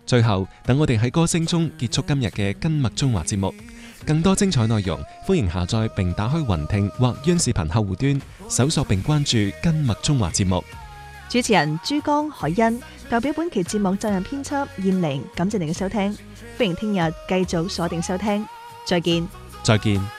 最後，等我哋喺歌聲中結束今日嘅跟麥中華節目。更多精彩內容，歡迎下載並打開雲聽或央視頻客戶端，搜索並關注跟麥中華節目。 主持人珠江海欣代表本期節目責任編輯燕玲，感謝您嘅收聽，歡迎聽日繼續鎖定收聽，再見。 再見。